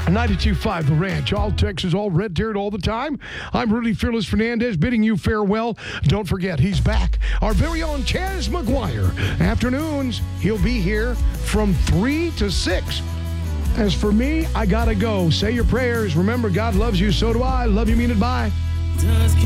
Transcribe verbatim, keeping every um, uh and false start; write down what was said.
ninety-two point five The Ranch, all Texas, all red dirt all the time. I'm Rudy Fearless Fernandez bidding you farewell. Don't forget, he's back. Our very own Chaz McGuire. Afternoons, he'll be here from three to six. As for me, I gotta go. Say your prayers. Remember, God loves you. So do I. Love you, mean it. Bye.